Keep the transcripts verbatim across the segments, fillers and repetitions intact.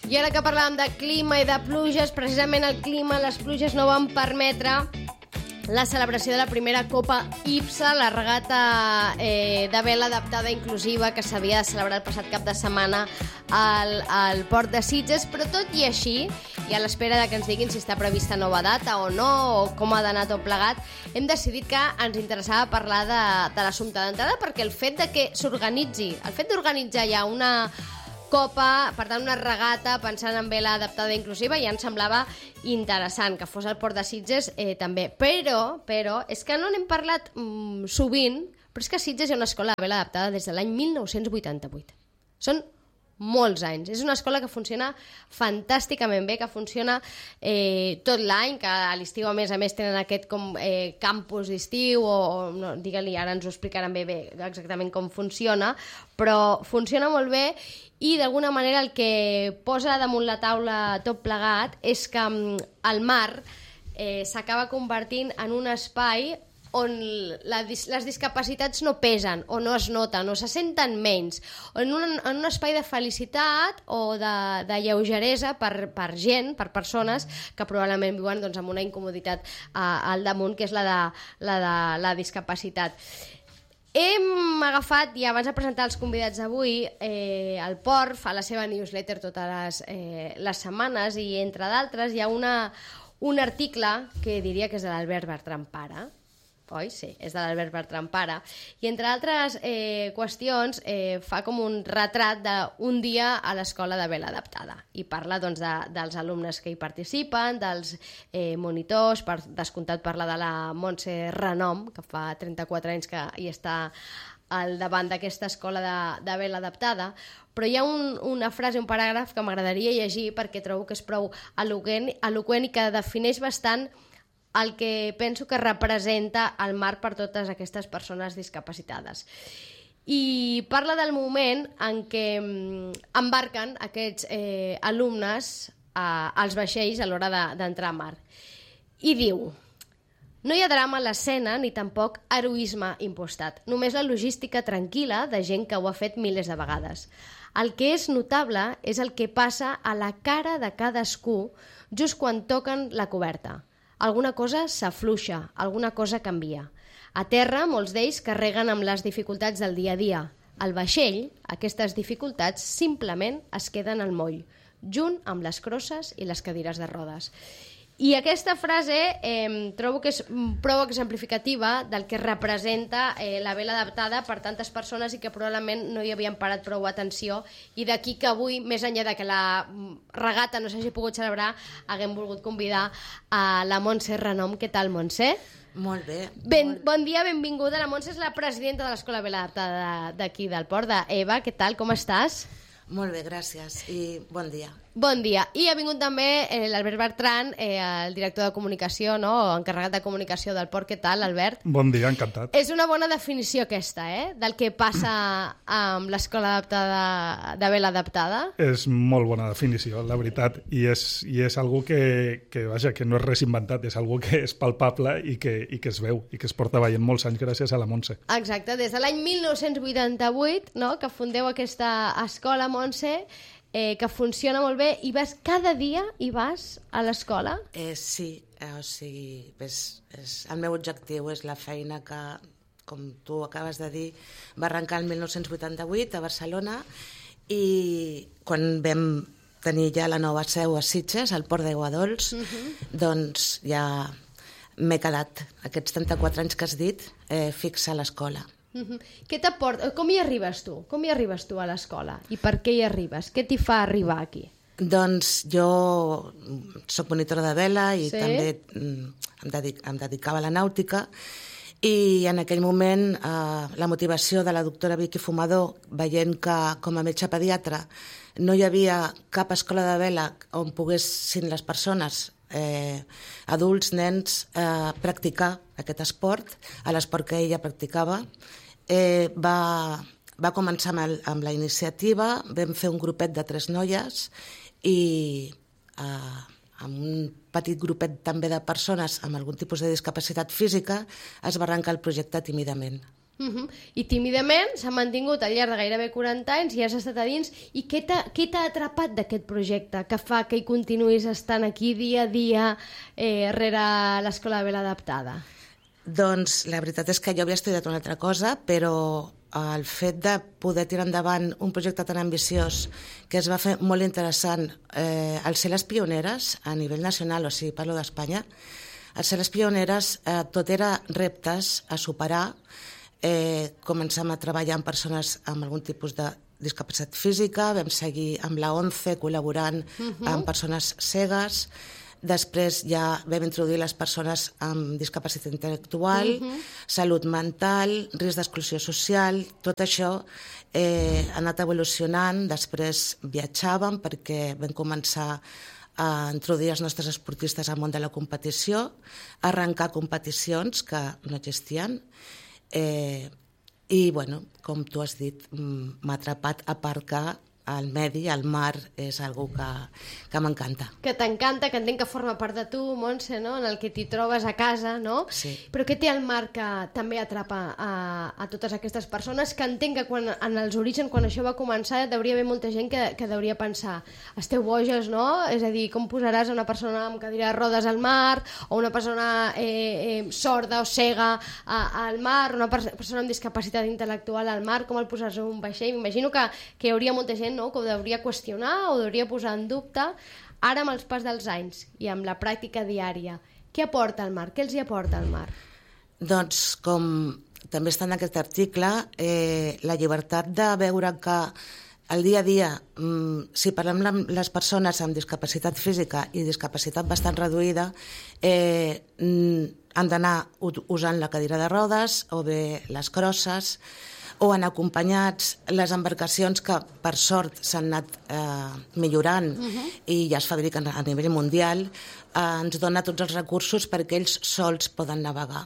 I ara que parlàvem de clima i de pluges, precisament el clima, les pluges no van permetre la celebració de la primera Copa I B S A, la regata eh, de vela adaptada inclusiva que s'havia de celebrar el passat cap de setmana al, al port de Sitges, però tot i així, i a l'espera de que ens diguin si està prevista nova data o no, o com ha d'anar tot plegat, hem decidit que ens interessava parlar de, de l'assumpte d'entrada, perquè el fet de que s'organitzi, el fet d'organitzar ja una copa, per tant una regata pensant en vela adaptada inclusiva, ja ens semblava interessant que fos al port de Sitges eh, també, però, però és que no n'hem parlat mm, sovint, però és que a Sitges hi ha una escola de vela adaptada des de l'any mil nou-cents vuitanta-vuit. Són molts anys. És una escola que funciona fantàsticament bé, que funciona eh, tot l'any, que a l'estiu a més a més tenen aquest com, eh, campus d'estiu, o, o no, digue-li, ara ens ho explicaran bé, bé exactament com funciona, però funciona molt bé i d'alguna manera el que posa damunt la taula tot plegat és que el mar eh, s'acaba convertint en un espai on la, les discapacitats no pesen, o no es noten, o se senten menys, o en un, en un espai de felicitat o de, de lleugeresa per, per gent, per persones que probablement viuen doncs, amb una incomoditat eh, al damunt, que és la de la, de, la discapacitat. Hem agafat, i abans de presentar els convidats d'avui, eh, el Port fa la seva newsletter totes les, eh, les setmanes, i entre d'altres hi ha una, un article que diria que és de l'Albert Bertran Pare, oi? Sí, és de l'Albert Bertran Pare, i entre altres eh, qüestions eh, fa com un retrat d'un dia a l'escola de vela adaptada, i parla doncs, de, dels alumnes que hi participen, dels eh, monitors, per descomptat parla de la Montse Renom, que fa trenta-quatre anys que hi està al davant d'aquesta escola de, de vela adaptada, però hi ha un, una frase, un paràgraf que m'agradaria llegir perquè trobo que és prou eloqüent, eloqüent i que defineix bastant el que penso que representa el mar per totes aquestes persones discapacitades. I parla del moment en què embarquen aquests eh, alumnes eh, als vaixells a l'hora d'entrar de, a mar. I diu: no hi ha drama a l'escena ni tampoc heroisme impostat, només la logística tranquil·la de gent que ho ha fet milers de vegades. El que és notable és el que passa a la cara de cadascú just quan toquen la coberta. Alguna cosa s'afluixa, alguna cosa canvia. A terra, molts d'ells carreguen amb les dificultats del dia a dia. Al vaixell, aquestes dificultats simplement es queden al moll, junt amb les crosses i les cadires de rodes. I aquesta frase eh, trobo que és prou exemplificativa del que representa eh, la vela adaptada per tantes persones i que probablement no hi havien parat prou atenció, i d'aquí que avui, més enllà de que la regata no s'hagi pogut celebrar, haguem volgut convidar a la Montse Renom. Què tal, Montse? Molt bé. Ben, molt... Bon dia, benvinguda. La Montse és la presidenta de l'Escola Vela Adaptada d'aquí del Port, d'Eva. Què tal, com estàs? Molt bé, gràcies, i bon dia. Bon dia. I ha vingut també eh, l'Albert Bertran, eh, el director de comunicació, no? O encarregat de comunicació del Port. Què tal, Albert? Bon dia, encantat. És una bona definició aquesta, eh? Del que passa amb l'escola adaptada, de vela adaptada. És molt bona definició, la veritat, i és, i és algo que, que, vaja, que no és res inventat, és algo que és palpable i que, i que es veu, i que es porta veient molts anys gràcies a la Montse. Exacte, des de l'any mil nou-cents vuitanta-vuit, no?, que fundeu aquesta escola, Montse, Eh, que funciona molt bé, i vas cada dia i vas a l'escola? Eh, sí, eh, o sigui, és, és, el meu objectiu és la feina que, com tu acabes de dir, va arrencar el mil nou-cents vuitanta-vuit a Barcelona, i quan vam tenir ja la nova seu a Sitges, al Port d'Aiguadols, uh-huh. doncs ja m'he quedat, aquests trenta-quatre anys que has dit, eh, fixa a l'escola. Uh-huh. Què t'aporta? Com hi arribes tu? Com hi arribes tu a l'escola? I per què hi arribes? Què t'hi fa arribar aquí? Doncs jo soc monitora de vela i sí? també em, dedic, em dedicava a la nàutica, i en aquell moment eh, la motivació de la doctora Vicky Fumador, veient que com a metge pediatra no hi havia cap escola de vela on poguessin les persones, eh, adults, nens, eh, practicar aquest esport, a l'esport que ella practicava, eh, va, va començar amb, el, amb la iniciativa. Vam fer un grupet de tres noies i eh, amb un petit grupet també de persones amb algun tipus de discapacitat física es va arrencar el projecte tímidament. Uh-huh. I tímidament s'ha mantingut al llarg de gairebé quaranta anys i has estat a dins. I què t'ha, què t'ha atrapat d'aquest projecte que fa que hi continuïs estant aquí dia a dia eh, rere l'Escola de Vela Adaptada? Doncs la veritat és que jo havia estudiat una altra cosa, però el fet de poder tirar endavant un projecte tan ambiciós que es va fer molt interessant eh, al ser les pioneres a nivell nacional, o sigui, parlo d'Espanya, al ser les pioneres eh, tot era reptes a superar. Eh, començam a treballar amb persones amb algun tipus de discapacitat física, vam seguir amb la ONCE col·laborant uh-huh. amb persones cegues, després ja vam introduir les persones amb discapacitat intel·lectual, uh-huh. salut mental, risc d'exclusió social, tot això eh, ha anat evolucionant, després viatjàvem perquè vam començar a introduir els nostres esportistes al món de la competició, arrencar competicions que no existien. Eh, i bueno, com tu has dit, m'ha atrapat a part que el medi, el mar, és algo que, que m'encanta. Que t'encanta, que entenc que forma part de tu, Montse, no? En el que t'hi trobes a casa, no? Sí. Però què té el mar que també atrapa a, a totes aquestes persones? Que entenc que quan, en els orígens, quan això va començar, deuria haver molta gent que, que deuria pensar esteu boges, no? És a dir, com posaràs una persona amb cadira de rodes al mar, o una persona eh, eh, sorda o cega a, al mar, una per persona amb discapacitat intel·lectual al mar, com el posaràs en un vaixell? M'imagino que, que hi hauria molta gent, no? Que ho hauria qüestionar o ho hauria posar en dubte. Ara, amb els pas dels anys i amb la pràctica diària, què aporta el mar? Què els hi aporta el mar? Doncs, com també està en aquest article, eh, la llibertat de veure que el dia a dia, mm, si parlem amb les persones amb discapacitat física i discapacitat bastant reduïda, eh, mm, han d'anar usant la cadira de rodes o bé les crosses, o han acompanyats les embarcacions que, per sort, s'han anat eh, millorant uh-huh. i ja es fabriquen a nivell mundial, eh, ens dona tots els recursos perquè ells sols poden navegar.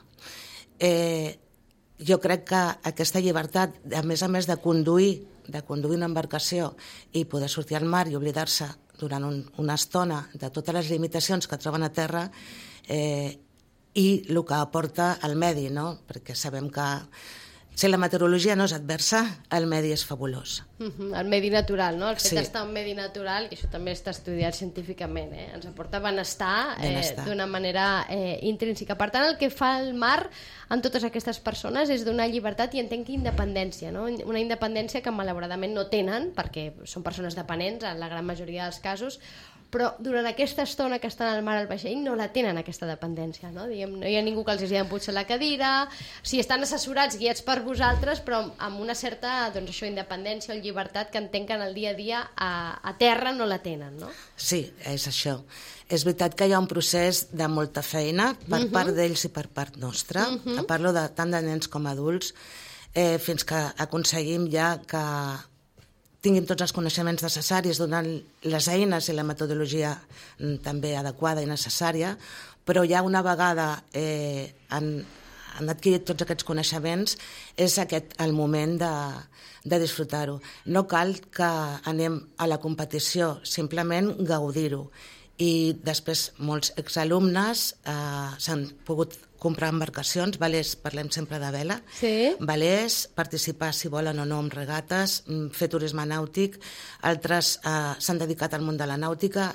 Eh, jo crec que aquesta llibertat, a més a més de conduir, de conduir una embarcació i poder sortir al mar i oblidar-se durant un, una estona de totes les limitacions que troben a terra, eh, i el que aporta el medi, no? Perquè sabem que si la meteorologia no és adversa, el medi és fabulós. Uh-huh. El medi natural, no? El fet sí. d'estar en medi natural, i això també està estudiat científicament, eh? Ens aporta benestar, benestar. Eh, d'una manera eh, intrínseca. Per tant, el que fa el mar en totes aquestes persones és donar llibertat i entenc que independència, no? Una independència que malauradament no tenen, perquè són persones dependents en la gran majoria dels casos, però durant aquesta estona que estan al mar al vaixell no la tenen, aquesta dependència, no? Diguem, no hi ha ningú que els hagi d'empujar la cadira, o sigui, estan assessorats, guiats per vosaltres, però amb una certa, doncs això, independència o llibertat que entenc que en el dia a dia a, a terra no la tenen, no? Sí, és això. És veritat que hi ha un procés de molta feina per uh-huh. part d'ells i per part nostra. Uh-huh. Parlo de tant de nens com adults, eh, fins que aconseguim ja que tinguin tots els coneixements necessaris, donant les eines i la metodologia també adequada i necessària, però ja una vegada eh, han, han adquirit tots aquests coneixements, és aquest el moment de, de disfrutar-ho. No cal que anem a la competició, simplement gaudir-ho. I després molts exalumnes eh, s'han pogut comprar embarcacions, velers, parlem sempre de vela, sí. velers, participar si volen o no en regates, fer turisme nàutic, altres eh, s'han dedicat al món de la nàutica,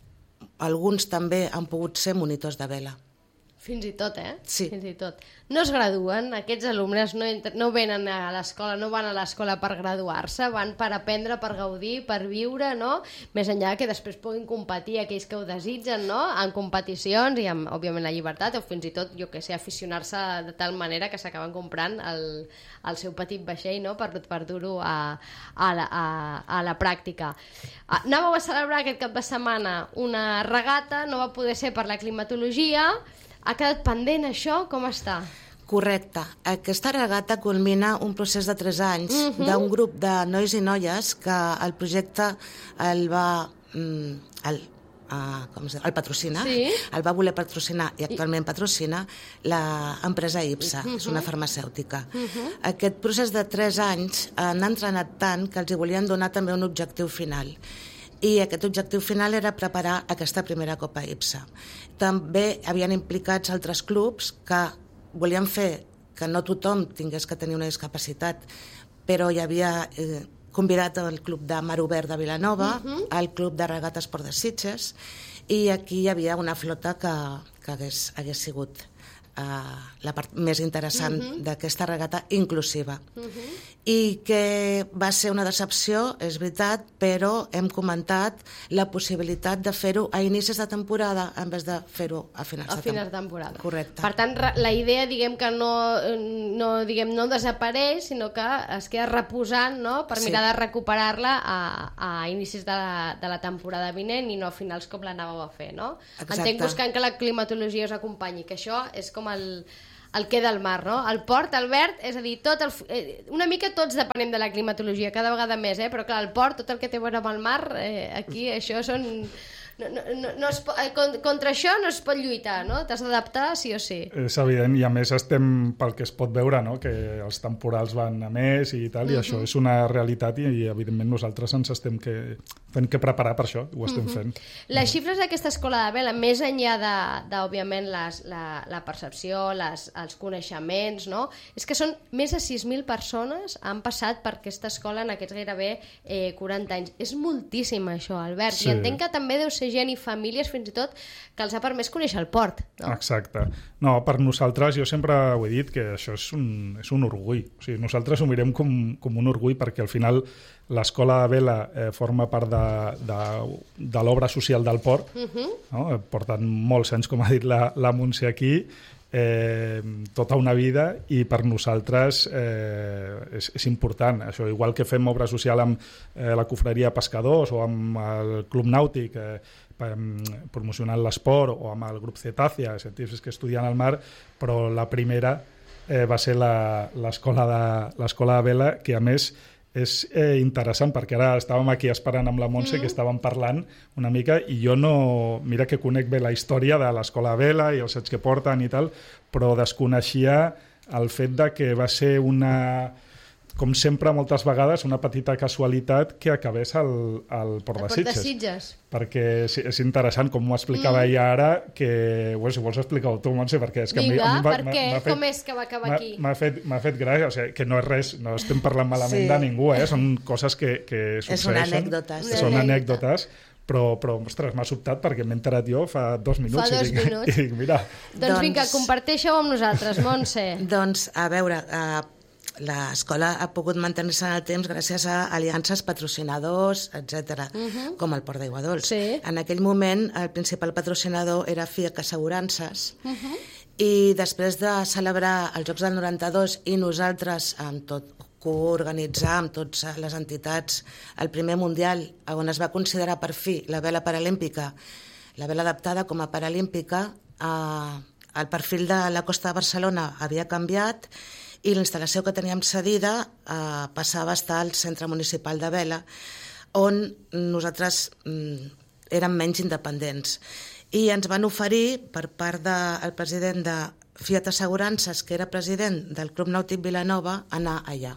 alguns també han pogut ser monitors de vela. Fins i tot, eh? Sí. Fins i tot. No es graduen, aquests alumnes no, no venen a l'escola, no van a l'escola per graduar-se, van per aprendre, per gaudir, per viure, no? Més enllà que després puguin competir aquells que ho desitgen, no? En competicions i amb, òbviament, la llibertat, o fins i tot, jo que sé, aficionar-se de tal manera que s'acaben comprant el, el seu petit vaixell, no? Per, per dur-ho a, a, la, a, a la pràctica. Anàveu a celebrar aquest cap de setmana una regata, no va poder ser per la climatologia. Ha quedat pendent això? Com està? Correcte. Aquesta regata culmina un procés de tres anys uh-huh. d'un grup de nois i noies que el projecte el va el, uh, com es diu, el patrocinar, sí. el va voler patrocinar i actualment patrocina l'empresa IPSA, uh-huh. és una farmacèutica. Uh-huh. Aquest procés de tres anys han entrenat tant que els hi volien donar també un objectiu final. I aquest objectiu final era preparar aquesta primera Copa IPSA. També havien implicats altres clubs que volien fer que no tothom tingués que tenir una discapacitat, però hi havia eh, convidat el Club de Mar Obert de Vilanova, uh-huh. el Club de Regates Port de Sitges, i aquí hi havia una flota que, que hagués, hagués sigut uh, la part més interessant uh-huh. d'aquesta regata inclusiva. Uh-huh. I que va ser una decepció, és veritat, però hem comentat la possibilitat de fer-ho a inicis de temporada en vez de fer-ho a finals, a de, finals de temporada. Correcte. Per tant, la idea, diguem que no, no, diguem, no desapareix, sinó que es queda reposant, no?, per mirar sí. de recuperar-la a, a inicis de la, de la temporada vinent i no a finals com l'anàveu a fer, no? Exacte. Entenc buscant que la climatologia us acompanyi, que això és com el... el que del mar, no? El port, Albert, és a dir, tot el, eh, una mica tots depenem de la climatologia, cada vegada més, eh? Però clar, el port, tot el que té a veure amb el mar, eh, aquí això són... No, no, no, no es pot, contra això no es pot lluitar, no? T'has d'adaptar sí o sí. És evident, i a més estem, pel que es pot veure, no?, que els temporals van a més i tal, i uh-huh. això és una realitat i, i evidentment nosaltres ens estem que, fent que preparar per això, ho estem uh-huh. fent. Les xifres d'aquesta escola de vela, més enllà de, de òbviament, les, la, la percepció, les, els coneixements, no?, és que són més de sis mil persones han passat per aquesta escola en aquests gairebé eh, quaranta anys. És moltíssim això, Albert, sí. I entenc que també deu ser gent i famílies fins i tot que els ha permès conèixer el port, no? Exacte. No, per nosaltres, jo sempre ho he dit, que això és un, és un orgull. O sigui, nosaltres ho mirem com, com un orgull perquè al final l'escola de vela eh, forma part de, de, de l'obra social del port, uh-huh. no? Porten molts anys, com ha dit la, la Montse aquí, eh, tota una vida, i per nosaltres eh, és, és important això, igual que fem obra social amb eh, la Cofreria Pescadors o amb el Club Nàutic eh, promocionant l'esport, o amb el grup Cetàcia, científics que estudien al mar, però la primera eh, va ser l'escola de, l'escola de vela, que a més és eh, interessant, perquè ara estàvem aquí esperant amb la Montse, mm. que estàvem parlant una mica, i jo no... Mira que conec bé la història de l'escola de vela i els anys que porten i tal, però desconeixia el fet de que va ser una... com sempre, moltes vegades, una petita casualitat que acabés al, al Port de Sitges. Port de Sitges. Perquè és, és interessant, com m'ho explicava mm. ella ara, que, bueno, si vols explicar-ho tu, Montse, perquè és que Vinga, a mi, a mi per què? Fet, com és que va acabar aquí? M'ha fet, fet gràcia, o sigui, que no és res, no estem parlant malament sí. de ningú, eh? Són coses que, que succeeixen. Són anècdotes. Són anècdotes. Però, però ostres, m'ha sobtat perquè m'he enterat jo fa dos minuts. Fa dos i dic, minuts. I dic, mira... Doncs vinga, comparteixeu amb nosaltres, Montse. Doncs, a veure... Uh, l'escola ha pogut mantenir-se en el temps gràcies a aliances, patrocinadors, etcètera, uh-huh. com el Port d'Aiguadols. Sí. En aquell moment, el principal patrocinador era F I A C Assegurances, uh-huh. i després de celebrar els Jocs del noranta-dos i nosaltres, amb tot, coorganitzar amb totes les entitats el primer Mundial, on es va considerar per fi la vela paralímpica, la vela adaptada com a paralímpica, eh, el perfil de la costa de Barcelona havia canviat, i la instal·lació que teníem cedida eh, passava a estar al Centre Municipal de Vela, on nosaltres mm, érem menys independents. I ens van oferir, per part del president de Fiat Assegurances, que era president del Club Nàutic Vilanova, anar allà.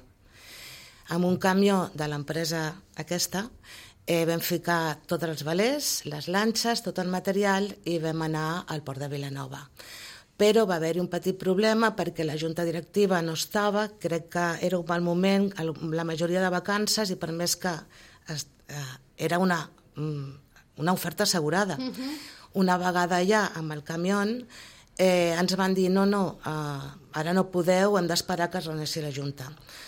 Amb un camió de l'empresa aquesta eh, vam ficar tots els velers, les lanxes, tot el material, i vam anar al Port de Vilanova. Però va haver-hi un petit problema perquè la junta directiva no estava, crec que era un mal moment, la majoria de vacances, i per més que es, eh, era una, una oferta assegurada. Uh-huh. Una vegada allà amb el camió eh, ens van dir no, no, eh, ara no podeu, hem d'esperar que es reuneixi la junta.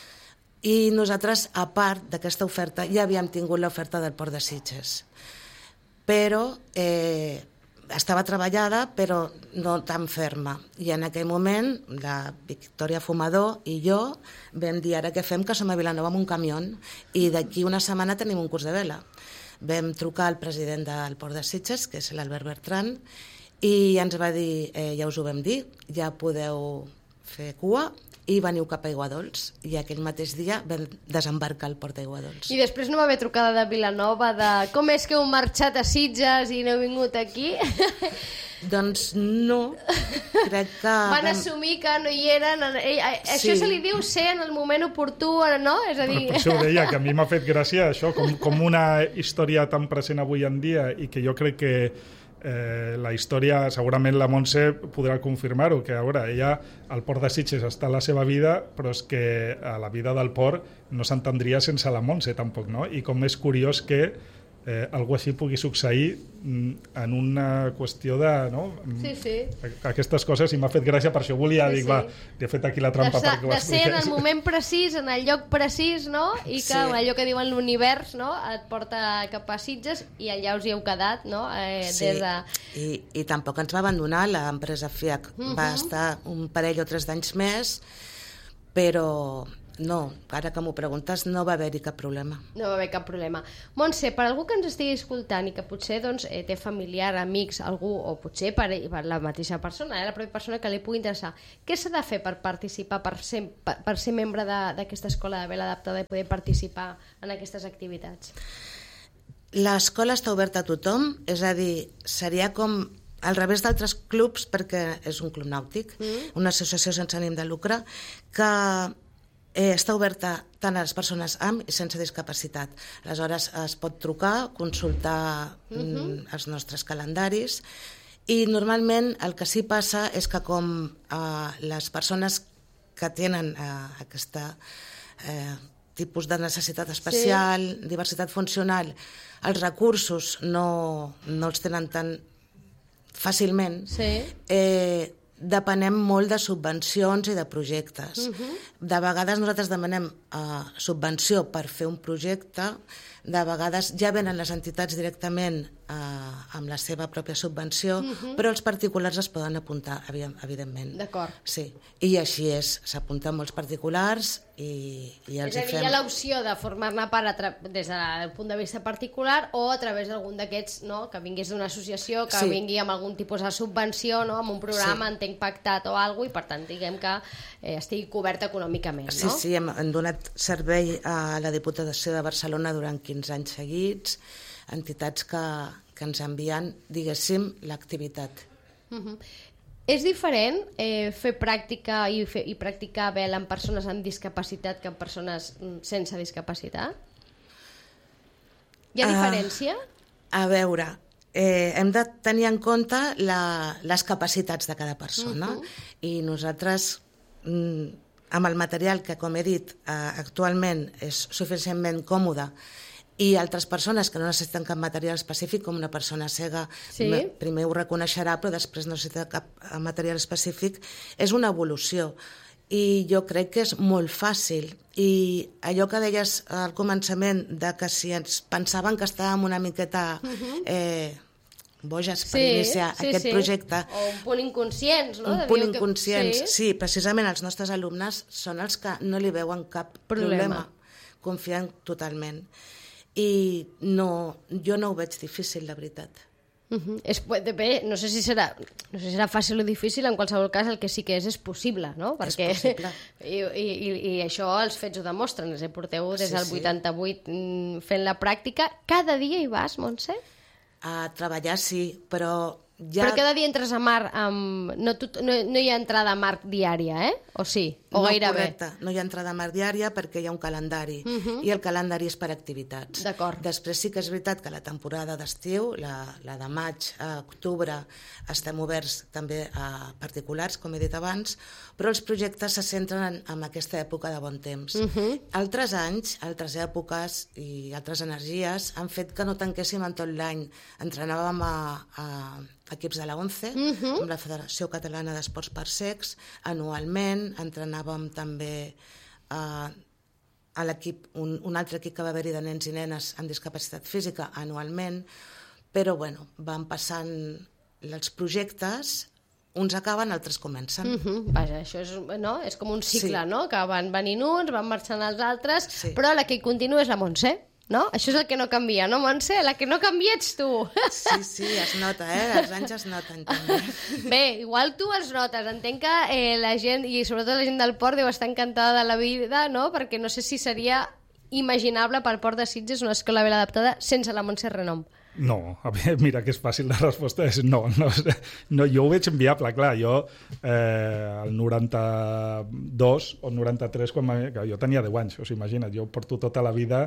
I nosaltres, a part d'aquesta oferta, ja havíem tingut l'oferta del Port de Sitges. Però... Eh, estava treballada, però no tan ferma. I en aquell moment, la Victòria Fumador i jo vam dir, ara què fem, que som a Vilanova amb un camió, i d'aquí una setmana tenim un curs de vela. Vam trucar al president del Port de Sitges, que és l'Albert Bertran, i ens va dir, eh, ja us ho vam dir, ja podeu fer cua, i veniu cap a Aiguadols, i aquell mateix dia vam desembarcar al Port d'Aiguadols. I després no va haver trucada de Vilanova de com és que heu marxat a Sitges i no heu vingut aquí? Doncs no, crec que... Van vam... assumir que no hi eren... Això sí. Se li diu ser en el moment oportú, no? És a dir... Per això ho deia, que a mi m'ha fet gràcia això, com, com una història tan present avui en dia, i que jo crec que eh, la història, segurament la Montse podrà confirmar-ho, que a veure, ella al Port de Sitges està a la seva vida, però és que a la vida del port no s'entendria sense la Montse tampoc, no? I com és curiós que eh, algú així pugui succeir en una qüestió de, no? Sí, sí. Aquestes coses, i m'ha fet gràcia, per això volia sí, dir, sí. va, t'he fet aquí la trampa de, perquè ho de ser en el expliqués. moment precís, en el lloc precís, no? I que Sí. allò que diuen l'univers, no? Et porta cap a Sitges i allà us hi heu quedat, no? Eh, Sí, des de... I, i tampoc ens va abandonar l'empresa F I A C. Mhm. Va estar un parell o tres d'anys més, però no, ara que m'ho preguntes, no va haver-hi cap problema. No va haver cap problema. Montse, per algú que ens estigui escoltant i que potser doncs, eh, té familiar, amics, algú, o potser per, per la mateixa persona, eh, la propera persona que li pugui interessar, què s'ha de fer per participar, per ser, per, per ser membre d'aquesta escola de vela adaptada i poder participar en aquestes activitats? L'escola està oberta a tothom, és a dir, seria com al revés d'altres clubs, perquè és un club nàutic, mm. una associació sense ànim de lucre, que eh, està oberta tant a les persones amb i sense discapacitat. Aleshores es pot trucar, consultar mm-hmm. els nostres calendaris, i normalment el que sí passa és que com eh, les persones que tenen eh, aquesta eh, tipus de necessitat especial, sí. diversitat funcional, els recursos no, no els tenen tan fàcilment, sí. eh, depenem molt de subvencions i de projectes. Uh-huh. De vegades nosaltres demanem uh, subvenció per fer un projecte, de vegades ja venen les entitats directament uh, amb la seva pròpia subvenció, uh-huh. però els particulars es poden apuntar, evidentment. D'acord. Sí, i així és, s'apunten molts particulars i, i els és a dir, hi fem... hi ha l'opció de formar-ne part tra... des del punt de vista particular o a través d'algun d'aquests, no? Que vingués d'una associació, que sí. vingui amb algun tipus de subvenció, no? Amb un programa, sí. entenc, pactat o alguna cosa, i per tant diguem que eh, estigui cobert econòmicament, no? Sí, sí, hem, hem donat servei a la Diputació de Barcelona durant quinze anys seguits, entitats que, que ens envien, diguéssim, l'activitat. Uh-huh. És diferent eh, fer pràctica i, fer, i practicar vela amb persones amb discapacitat que amb persones sense discapacitat? Hi ha diferència? Uh, a veure, eh, hem de tenir en compte la, les capacitats de cada persona, uh-huh. i nosaltres, mm, amb el material que, com he dit, eh, actualment és suficientment còmode, i altres persones que no necessiten cap material específic, com una persona cega, sí. primer ho reconeixerà, però després no necessita cap material específic, és una evolució. I jo crec que és molt fàcil. I allò que deies al començament, de que si ens pensaven que estàvem una miqueta eh, boges per sí, iniciar sí, aquest sí. projecte... O un punt inconscients, no? Un De punt que... inconscients, sí. sí, precisament els nostres alumnes són els que no li veuen cap problema, problema. Confien totalment. I no, jo no ho veig difícil, la veritat. Uh-huh. És, bé, no sé si serà no sé si serà fàcil o difícil, en qualsevol cas el que sí que és és possible, no? Perquè, és possible. I, i, i això els fets ho demostren, eh? Porteu des sí, del sí. vuitanta-vuit fent la pràctica. Cada dia hi vas, Montse? A treballar sí, però ja... Però cada dia entres a mar amb... No, tu... no, no hi ha entrada a mar diària, eh? O sí? O no, gairebé? Correcte, no hi ha entrada a mar diària perquè hi ha un calendari, uh-huh. i el calendari és per activitats. D'acord. Després sí que és veritat que la temporada d'estiu, la, la de maig a octubre, estem oberts també a particulars, com he dit abans, però els projectes se centren en, en aquesta època de bon temps. Uh-huh. Altres anys, altres èpoques i altres energies han fet que no tanquéssim en tot l'any. Entrenàvem a... a equips de la ONCE, uh-huh. amb la Federació Catalana d'Esports per Cecs, anualment, entrenàvem també uh, a l'equip, un, un altre equip que va haver-hi de nens i nenes amb discapacitat física, anualment, però bueno, van passant els projectes, uns acaben, altres comencen. Uh-huh. Vaja, això és, no? És com un cicle, sí. no? Que van venint uns, van marxant els altres, sí. però la que hi continua és la Montse. No? Això és el que no canvia, no, Montse? La que no canvia ets tu. Sí, sí, es nota, eh? Els anys es noten, també. Bé, igual tu els notes. Entenc que eh, la gent, i sobretot la gent del port, deu estar encantada de la vida, no? Perquè no sé si seria imaginable pel Port de Sitges una escola vela adaptada sense la Montse Renom. No, a veure, mira que és fàcil, la resposta és no, no, no jo ho veig inviable, clar, jo eh, el noranta-dos o noranta-tres, quan va, jo tenia deu anys, o sigui, imagina't, jo porto tota la vida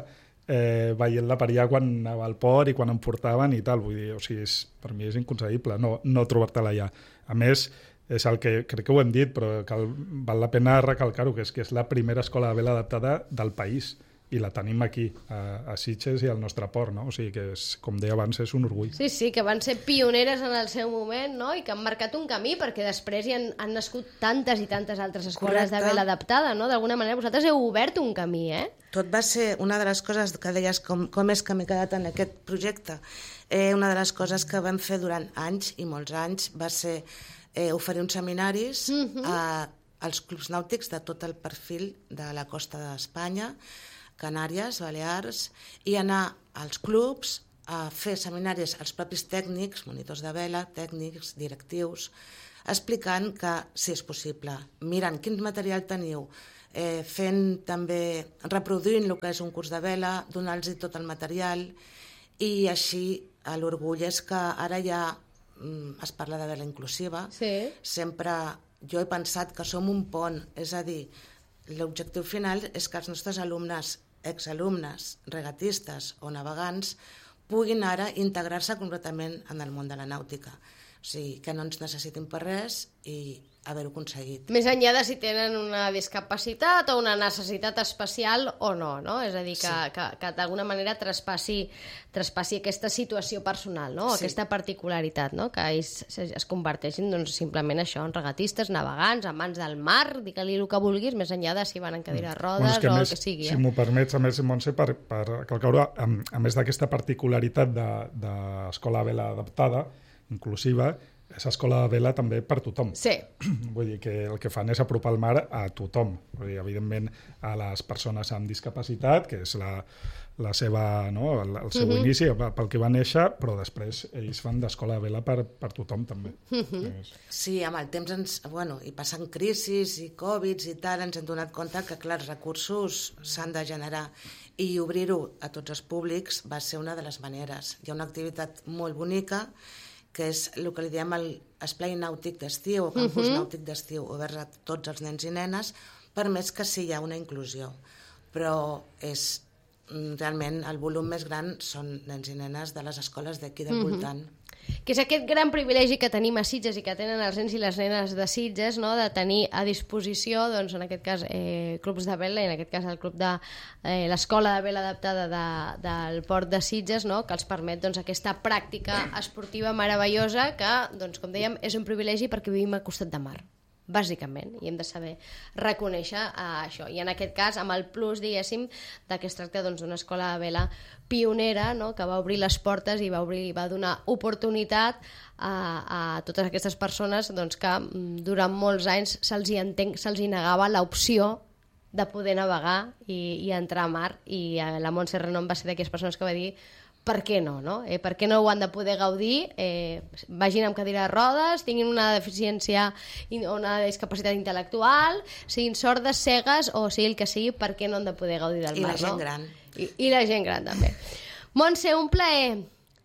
eh, veient-la per allà quan anava al port i quan em portaven i tal. Vull dir, o sigui, és, per mi és inconcebible no, no trobar-te-la allà. A més, és el que crec que ho hem dit, però cal, val la pena recalcar-ho, que és que és la primera escola de vela adaptada del país i la tenim aquí, a, a Sitges i al nostre port, no? O sigui que, és, com deia abans, és un orgull. Sí, sí, que van ser pioneres en el seu moment, no? I que han marcat un camí, perquè després hi han, han nascut tantes i tantes altres escoles Correcte. De vela adaptada, no? D'alguna manera vosaltres heu obert un camí, eh? Tot va ser una de les coses que deies, com, com és que m'he quedat en aquest projecte. Eh, una de les coses que vam fer durant anys i molts anys va ser eh, oferir uns seminaris uh-huh. a, als clubs nàutics de tot el perfil de la costa d'Espanya, Canàries, Balears, i anar als clubs a fer seminaris als propis tècnics, monitors de vela, tècnics, directius, explicant que si és possible, mirant quin material teniu, eh, fent també, reproduint el que és un curs de vela, donar-los tot el material, i així l'orgull és que ara ja mm, es parla de vela inclusiva. Sí. Sempre jo he pensat que som un pont, és a dir, l'objectiu final és que els nostres alumnes, exalumnes, regatistes o navegants puguin ara integrar-se completament en el món de la nàutica. O sigui, que no ens necessitin per res i haver-ho aconseguit. Més enllà de si tenen una discapacitat o una necessitat especial o no, no? És a dir, que, sí. que, que d'alguna manera traspassi, traspassi aquesta situació personal, no? Sí. Aquesta particularitat, no? Que ells es converteixin doncs, simplement això, en regatistes, navegants, amants del mar, digue-li el que vulguis, més enllà de si van en cadira rodes bueno, que o més, el que sigui. Si eh? m'ho permets, a més, Montse, per, per calcaure, a, a més d'aquesta particularitat d'escola de, vela adaptada, inclusiva, és escola de vela també per tothom. Sí. Vull dir que el que fan és apropar el mar a tothom. Vull dir, evidentment, a les persones amb discapacitat, que és la, la seva, no? el, el seu uh-huh. inici, pel que va néixer, però després ells fan d'escola de vela per, per tothom també. Uh-huh. Sí, amb el temps ens... Bueno, i passant crisis i Covids i tal, ens hem donat compte que, clar, els recursos s'han de generar i obrir-ho a tots els públics va ser una de les maneres. Hi ha una activitat molt bonica que és el que li diem l'esplai nàutic d'estiu o campus uh-huh. nàutic d'estiu, obert a tots els nens i nenes, per més que sí hi ha una inclusió. Però és realment el volum més gran són nens i nenes de les escoles d'aquí del uh-huh. voltant. Que és aquest gran privilegi que tenim a Sitges i que tenen els nens i les nenes de Sitges, no? De tenir a disposició, doncs, en aquest cas, eh, clubs de vela, i en aquest cas el club de eh, l'escola de vela adaptada de, del port de Sitges, no? Que els permet doncs, aquesta pràctica esportiva meravellosa que, doncs, com dèiem, és un privilegi perquè vivim al costat de mar, bàsicament, i hem de saber reconèixer uh, això. I en aquest cas, amb el plus, diguéssim, de que es tracta doncs, d'una escola de vela pionera, no? Que va obrir les portes i va, obrir, va donar oportunitat a, a totes aquestes persones doncs, que durant molts anys se'ls hi, entenc, se'ls hi negava l'opció de poder navegar i, i entrar a mar, i la Montse Renom va ser d'aquelles persones que va dir per què no, no? Eh, per què no ho han de poder gaudir? Eh, vagin amb cadira de rodes, tinguin una deficiència o una discapacitat intel·lectual, siguin sordes, cegues o sigui el que sigui, per què no han de poder gaudir del I mar, la gent no? gran. I, I la gent gran, també. Montse, un plaer.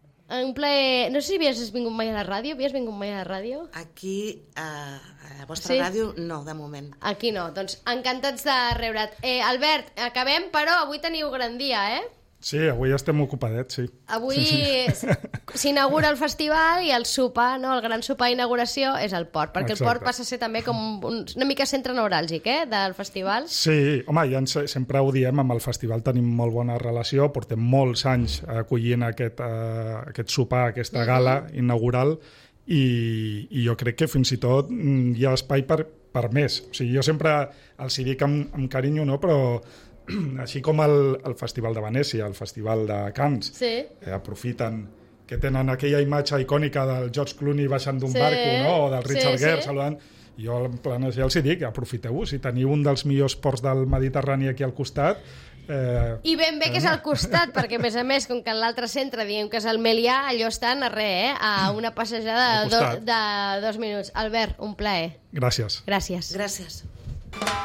Un plaer... No sé si havies vingut mai a la ràdio. Havies vingut mai a la ràdio? Aquí, a, a la vostra sí? ràdio, no, de moment. Aquí no. Doncs encantats de reure't. Eh, Albert, acabem, però avui teniu gran dia, eh? Sí, avui estem ocupadets, sí. Avui sí, sí. s'inaugura el festival i el sopar, no? El gran sopar d'inauguració és el port, perquè Exacte. El port passa a ser també com un, una mica centre neuràlgic, eh, del festival. Sí, home, ja ens, sempre ho diem, amb el festival tenim molt bona relació, portem molts anys acollint aquest, uh, aquest sopar, aquesta gala uh-huh. inaugural, i, i jo crec que fins i tot hi ha espai per, per més. O sigui, jo sempre els hi dic amb, amb carinyo, no?, però així com el, el Festival de Venècia, el Festival de Cannes, sí. eh, aprofiten que tenen aquella imatge icònica del George Clooney baixant d'un sí. barco, no? O del Richard sí, Gere sí. saludant. Jo en plan ja els hi dic, aprofiteu-ho, si teniu un dels millors ports del Mediterrani aquí al costat. Eh, I ben bé que és al costat, perquè a més a més, com que en l'altre centre diem que és el Melià, allò està a res, eh? A una passejada de, do, de dos minuts. Albert, un plaer. Gràcies. Gràcies. Gràcies.